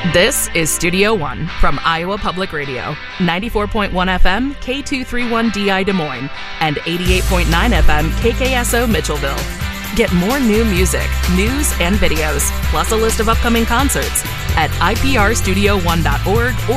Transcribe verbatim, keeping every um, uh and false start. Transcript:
This is Studio One from Iowa Public Radio, ninety-four point one F M, K two thirty-one D I Des Moines, and eighty-eight point nine F M, K K S O Mitchellville. Get more new music, news, and videos, plus a list of upcoming concerts at I P R studio one dot org or